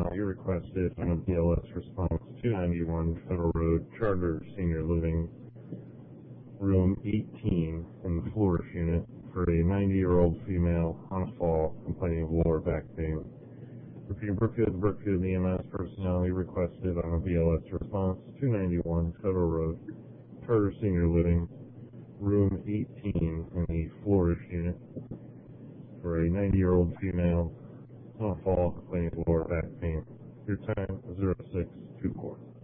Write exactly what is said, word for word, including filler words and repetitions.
personnel, you requested on a B L S response two ninety-one Federal Road, Charter Senior Living, room eighteen in the Florist unit for a ninety-year-old female on a fall complaining of lower back pain. Repeating Brookfield to Brookfield E M S personnel, you requested on a B L S response two ninety-one Federal Road, Charter Senior Living, room eighteen in the Florist unit for a ninety-year-old female on a fall complaining of lower back pain. Your time is zero six two four.